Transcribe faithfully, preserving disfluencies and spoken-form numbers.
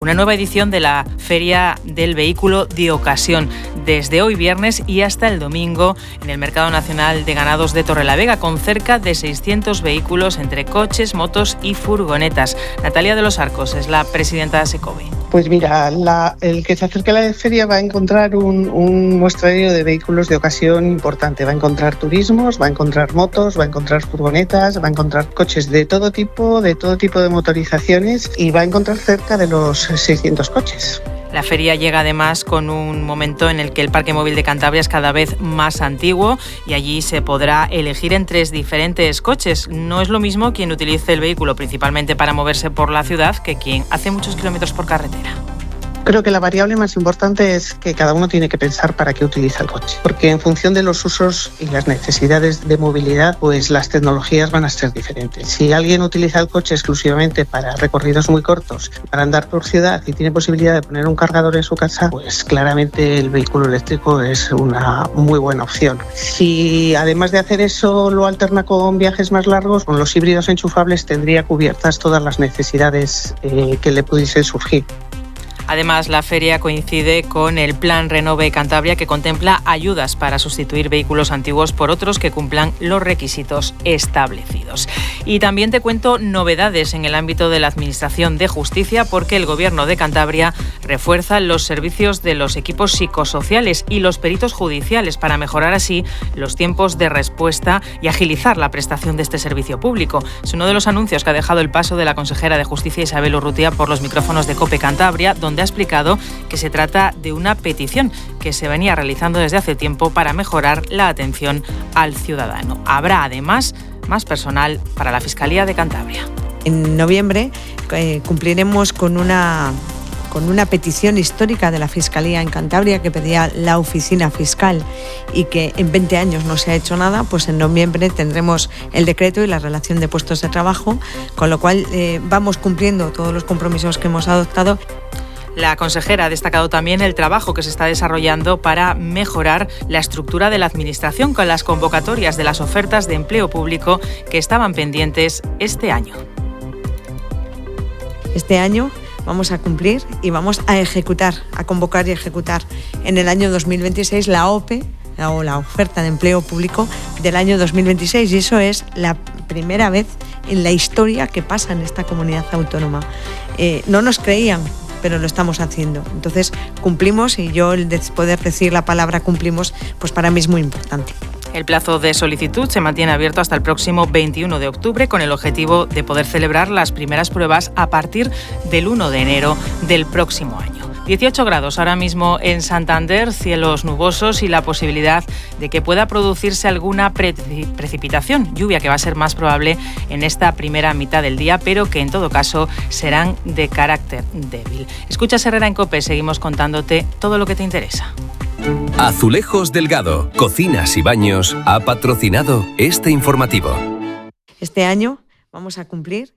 una nueva edición de la Feria del Vehículo de Ocasión, desde hoy viernes y hasta el domingo en el Mercado Nacional de Ganados de Torrelavega, con cerca de seiscientos vehículos entre coches, motos y furgonetas. Natalia de los Arcos es la presidenta de ASECOVE. Pues mira, la, el que se acerque a la feria va a encontrar un, un muestrario de vehículos de ocasión importante. Va a encontrar turismos, va a encontrar motos, va a encontrar furgonetas, va a encontrar coches de todo tipo, de todo tipo de motorizaciones y va a encontrar cerca de los seiscientos coches. La feria llega además con un momento en el que el Parque Móvil de Cantabria es cada vez más antiguo y allí se podrá elegir entre diferentes coches. No es lo mismo quien utilice el vehículo principalmente para moverse por la ciudad que quien hace muchos kilómetros por carretera. Creo que la variable más importante es que cada uno tiene que pensar para qué utiliza el coche, porque en función de los usos y las necesidades de movilidad, pues las tecnologías van a ser diferentes. Si alguien utiliza el coche exclusivamente para recorridos muy cortos, para andar por ciudad y tiene posibilidad de poner un cargador en su casa, pues claramente el vehículo eléctrico es una muy buena opción. Si además de hacer eso lo alterna con viajes más largos, con los híbridos enchufables tendría cubiertas todas las necesidades eh, que le pudiesen surgir. Además, la feria coincide con el Plan Renove Cantabria, que contempla ayudas para sustituir vehículos antiguos por otros que cumplan los requisitos establecidos. Y también te cuento novedades en el ámbito de la Administración de Justicia, porque el Gobierno de Cantabria refuerza los servicios de los equipos psicosociales y los peritos judiciales para mejorar así los tiempos de respuesta y agilizar la prestación de este servicio público. Es uno de los anuncios que ha dejado el paso de la consejera de Justicia, Isabel Urrutia, por los micrófonos de COPE Cantabria, donde ha explicado que se trata de una petición que se venía realizando desde hace tiempo para mejorar la atención al ciudadano. Habrá además más personal para la Fiscalía de Cantabria. En noviembre eh, cumpliremos con una, con una petición histórica de la Fiscalía en Cantabria que pedía la oficina fiscal y que en veinte años no se ha hecho nada. Pues en noviembre tendremos el decreto y la relación de puestos de trabajo, con lo cual eh, vamos cumpliendo todos los compromisos que hemos adoptado. La consejera ha destacado también el trabajo que se está desarrollando para mejorar la estructura de la Administración con las convocatorias de las ofertas de empleo público que estaban pendientes este año. Este año vamos a cumplir y vamos a ejecutar, a convocar y ejecutar en el año dos mil veintiséis la O P E o la oferta de empleo público del año dos mil veintiséis, y eso es la primera vez en la historia que pasa en esta comunidad autónoma. Eh, no nos creían, pero lo estamos haciendo. Entonces cumplimos, y yo el de poder decir la palabra cumplimos, pues para mí es muy importante. El plazo de solicitud se mantiene abierto hasta el próximo veintiuno de octubre con el objetivo de poder celebrar las primeras pruebas a partir del uno de enero del próximo año. dieciocho grados ahora mismo en Santander, cielos nubosos y la posibilidad de que pueda producirse alguna pre- precipitación, lluvia que va a ser más probable en esta primera mitad del día, pero que en todo caso serán de carácter débil. Escuchas Herrera en COPE, seguimos contándote todo lo que te interesa. Azulejos Delgado, Cocinas y Baños, ha patrocinado este informativo. Este año vamos a cumplir